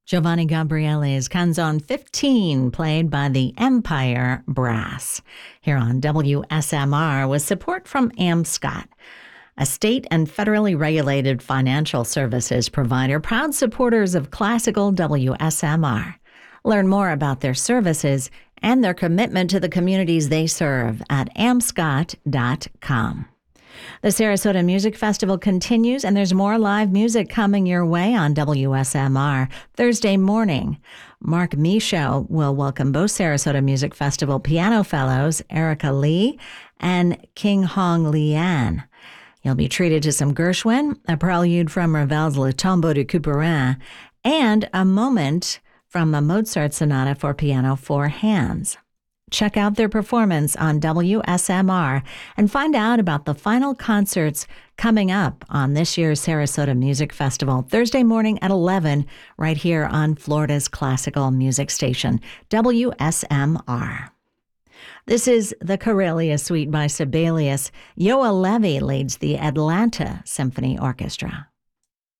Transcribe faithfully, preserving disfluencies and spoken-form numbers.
Giovanni Gabriele's Canzone fifteen, played by the Empire Brass, here on W S M R with support from Amscot, a state and federally regulated financial services provider, proud supporters of classical W S M R. Learn more about their services and their commitment to the communities they serve at amscot dot com. The Sarasota Music Festival continues, and there's more live music coming your way on W S M R Thursday morning. Mark Michaud will welcome both Sarasota Music Festival piano fellows Erica Lee and King Hong Lian. You'll be treated to some Gershwin, a prelude from Ravel's Le Tombeau de Couperin, and a moment from the Mozart Sonata for Piano Four Hands. Check out their performance on W S M R and find out about the final concerts coming up on this year's Sarasota Music Festival, Thursday morning at eleven, right here on Florida's classical music station, W S M R. This is the Karelia Suite by Sibelius. Yoa Levy leads the Atlanta Symphony Orchestra.